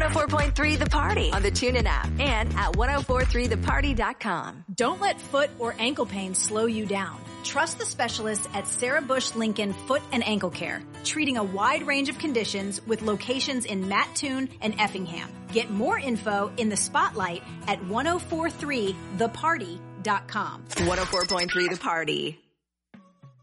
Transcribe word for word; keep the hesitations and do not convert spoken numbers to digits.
oh four point three The Party on the TuneIn app and at ten forty-three the party dot com. Don't let foot or ankle pain slow you down. Trust the specialists at Sarah Bush Lincoln Foot and Ankle Care, treating a wide range of conditions with locations in Mattoon and Effingham. Get more info in the spotlight at ten forty-three the party dot com. one oh four point three The Party.